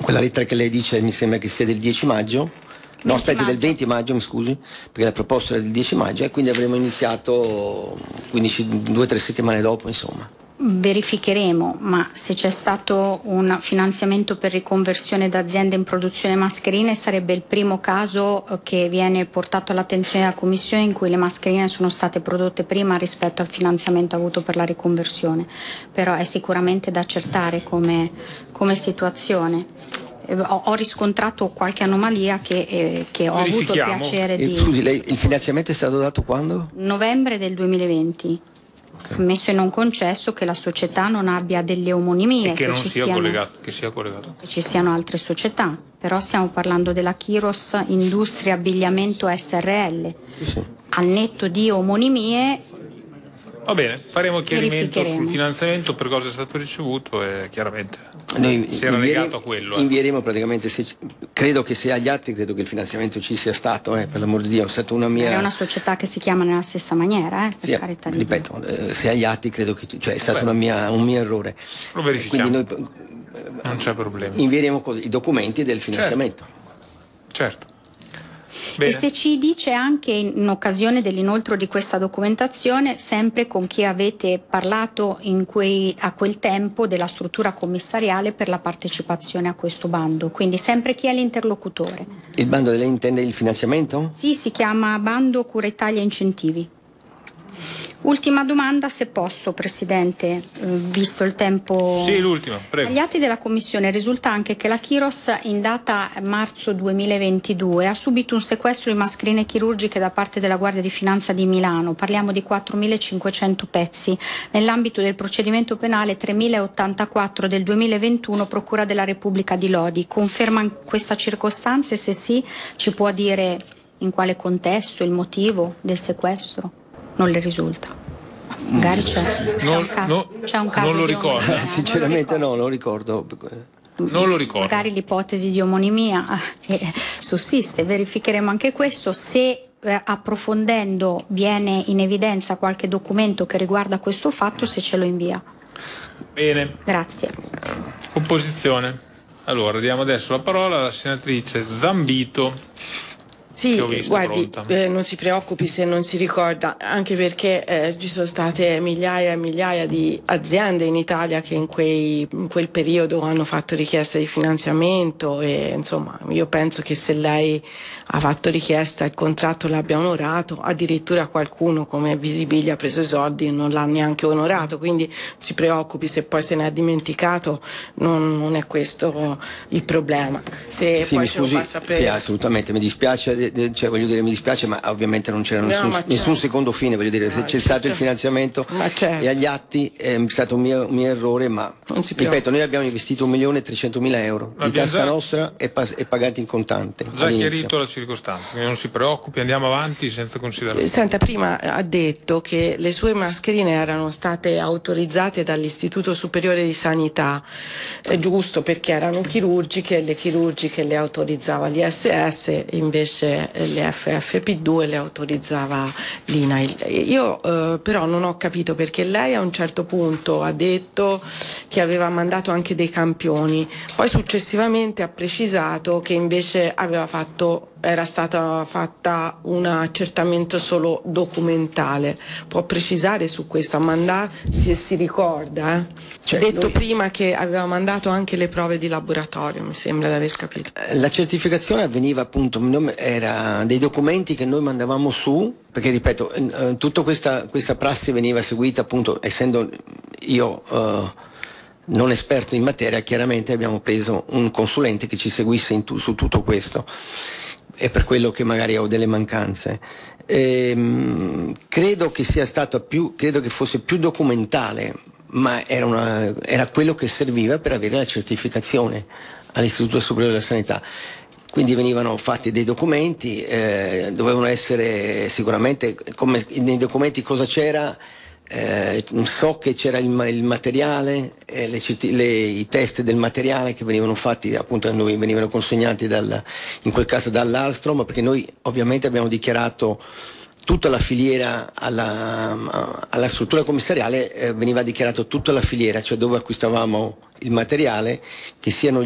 Quella lettera che lei dice mi sembra che sia del 10 maggio. No, aspetti, del 20 maggio, mi scusi, perché la proposta era del 10 maggio e quindi avremo iniziato 2 o 3 settimane dopo, insomma. Verificheremo, ma se c'è stato un finanziamento per riconversione d'aziende in produzione mascherine sarebbe il primo caso che viene portato all'attenzione della Commissione in cui le mascherine sono state prodotte prima rispetto al finanziamento avuto per la riconversione, però è sicuramente da accertare come situazione. Ho riscontrato qualche anomalia che ho avuto il piacere di... Scusi, lei, il finanziamento è stato dato quando? Novembre del 2020. Messo e non concesso che la società non abbia delle omonimie, e che non sia collegato, che sia collegato. Che ci siano altre società, però stiamo parlando della Chiros Industria Abbigliamento SRL. Sì. Al netto di omonimie. Va bene, faremo chiarimento sul finanziamento, per cosa è stato ricevuto e chiaramente noi si era legato a quello. Invieremo praticamente, credo che sia agli atti, credo che il finanziamento ci sia stato, per l'amor di Dio, è stata una mia... È una società che si chiama nella stessa maniera, per sì, carità di ripeto, se agli atti credo che è stato un mio errore. Lo verifichiamo. Quindi noi non c'è problema. Invieremo i documenti del finanziamento. Certo. Bene. E se ci dice anche in occasione dell'inoltro di questa documentazione, sempre con chi avete parlato a quel tempo della struttura commissariale per la partecipazione a questo bando, quindi sempre chi è l'interlocutore. Il bando lei intende il finanziamento? Sì, si chiama Bando Cura Italia Incentivi. Ultima domanda, se posso, Presidente, visto il tempo. Sì, l'ultima, prego. Agli atti della Commissione risulta anche che la Chiros in data marzo 2022 ha subito un sequestro di mascherine chirurgiche da parte della Guardia di Finanza di Milano, parliamo di 4.500 pezzi, nell'ambito del procedimento penale 3.084 del 2021 Procura della Repubblica di Lodi. Conferma questa circostanza e se sì ci può dire in quale contesto, il motivo del sequestro? Non le risulta. Magari c'è un caso. Non lo ricordo. Sinceramente no, non lo ricordo. Non lo ricordo. Magari l'ipotesi di omonimia sussiste, verificheremo anche questo. Se approfondendo viene in evidenza qualche documento che riguarda questo fatto, se ce lo invia. Bene. Grazie. Opposizione. Allora, diamo adesso la parola alla senatrice Zambito. Sì, guardi, non si preoccupi se non si ricorda, anche perché ci sono state migliaia e migliaia di aziende in Italia che in quel periodo hanno fatto richiesta di finanziamento e insomma io penso che se lei ha fatto richiesta il contratto l'abbia onorato, addirittura qualcuno come Visibilia ha preso i soldi e non l'ha neanche onorato, quindi non si preoccupi se poi se ne è dimenticato, non è questo il problema. Se sì, poi mi scusi, sì, assolutamente, mi dispiace. Mi dispiace, ma ovviamente non c'era nessun secondo fine, voglio dire, se c'è stato il finanziamento e agli atti è stato un mio errore, ma ripeto, noi abbiamo investito 1.300.000 euro di tasca nostra e pagati in contante. Già chiarito la circostanza, quindi non si preoccupi, andiamo avanti senza considerazioni. Senta, prima ha detto che le sue mascherine erano state autorizzate dall'Istituto Superiore di Sanità, è giusto, perché erano chirurgiche, le chirurgiche le autorizzava l'ISS, invece le FFP2 le autorizzava l'INAIL. Io però non ho capito perché lei a un certo punto ha detto che aveva mandato anche dei campioni, poi successivamente ha precisato che invece era stata fatta un accertamento solo documentale. Può precisare su questo? Ha mandato, se si ricorda? Ha detto prima che aveva mandato anche le prove di laboratorio, mi sembra di aver capito. La certificazione avveniva appunto, era dei documenti che noi mandavamo su, perché ripeto, tutta questa prassi veniva seguita appunto, essendo io non esperto in materia, chiaramente abbiamo preso un consulente che ci seguisse su tutto questo. È per quello che magari ho delle mancanze. Credo che fosse più documentale, ma era quello che serviva per avere la certificazione all'Istituto Superiore della Sanità. Quindi venivano fatti dei documenti, dovevano essere sicuramente, come nei documenti cosa c'era, so che c'era il materiale, i test del materiale che venivano fatti appunto a noi, venivano consegnati in quel caso dall'Alstrom, perché noi ovviamente abbiamo dichiarato tutta la filiera alla struttura commissariale, veniva dichiarato tutta la filiera, cioè dove acquistavamo il materiale, che siano